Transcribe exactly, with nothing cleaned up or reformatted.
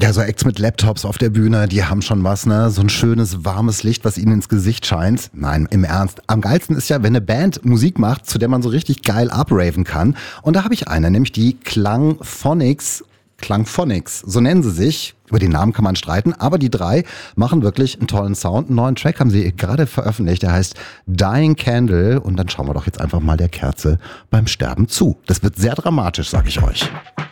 Ja, so Acts mit Laptops auf der Bühne, die haben schon was, ne? So ein schönes, warmes Licht, was ihnen ins Gesicht scheint. Nein, im Ernst. Am geilsten ist ja, wenn eine Band Musik macht, zu der man so richtig geil upraven kann. Und da habe ich eine, nämlich die Klangphonics. Klangphonics, so nennen sie sich. Über den Namen kann man streiten, aber die drei machen wirklich einen tollen Sound. Einen neuen Track haben sie gerade veröffentlicht, der heißt Dying Candle. Und dann schauen wir doch jetzt einfach mal der Kerze beim Sterben zu. Das wird sehr dramatisch, sag ich euch.